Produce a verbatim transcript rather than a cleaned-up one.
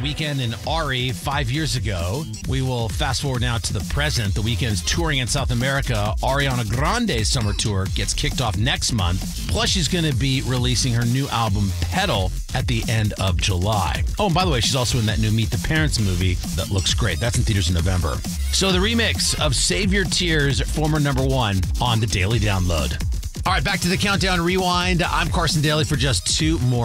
Weeknd and Ari five years ago. We will fast forward now to the present. The Weeknd's touring in South America. Ariana Grande's summer tour gets kicked off next month. Plus, she's going to be releasing her new album, Pedal, at the end of July. Oh, and by the way, she's also in that new Meet the Parents movie that looks great. That's in theaters in November. So the remix of Save Your Tears, former number one, on the Daily Download. All right, back to the Countdown Rewind. I'm Carson Daly for just two more